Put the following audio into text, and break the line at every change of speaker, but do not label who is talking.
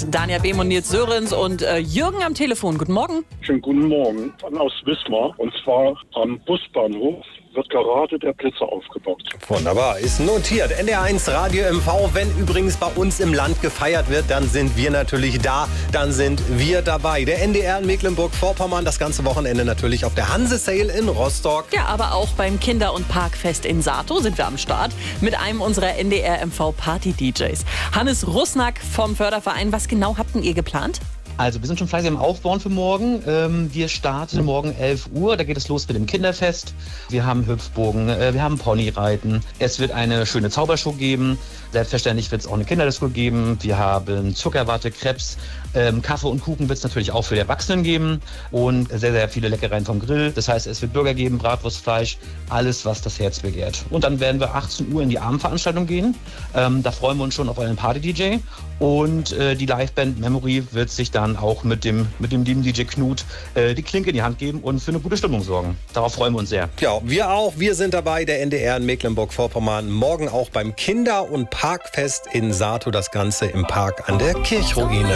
mit Dania Behm und Nils Sörens und Jürgen am Telefon. Guten Morgen.
Schönen guten Morgen aus Wismar. Und zwar am Busbahnhof wird gerade der Blitzer aufgebaut.
Wunderbar, ist notiert. NDR1 Radio MV. Wenn übrigens bei uns im Land gefeiert wird, dann sind wir natürlich da. Dann sind wir dabei. Der NDR in Mecklenburg-Vorpommern. Das ganze Wochenende natürlich auf der Hanse-Sale in Rostock.
Ja, aber auch beim Kinder- und Parkfest in Sato sind wir am Start mit einem unserer NDR MV Party-DJs. Hannes Rusnack vom Förderverein. Was genau habt ihr geplant?
Also wir sind schon fleißig am Aufbauen für morgen. Wir starten morgen 11 Uhr, da geht es los mit dem Kinderfest. Wir haben Hüpfbogen, wir haben Ponyreiten. Es wird eine schöne Zaubershow geben. Selbstverständlich wird es auch eine Kinderdisco geben. Wir haben Zuckerwatte, Crepes, Kaffee und Kuchen wird es natürlich auch für die Erwachsenen geben. Und sehr, sehr viele Leckereien vom Grill. Das heißt, es wird Burger geben, Bratwurstfleisch, alles, was das Herz begehrt. Und dann werden wir 18 Uhr in die Abendveranstaltung gehen. Da freuen wir uns schon auf einen Party-DJ. Und die Liveband Memory wird sich dann auch mit dem lieben DJ Knut die Klinke in die Hand geben und für eine gute Stimmung sorgen. Darauf freuen wir uns sehr.
Ja, wir auch. Wir sind dabei, der NDR in Mecklenburg-Vorpommern. Morgen auch beim Kinder- und Parkfest in Sato. Das Ganze im Park an der Kirchruine.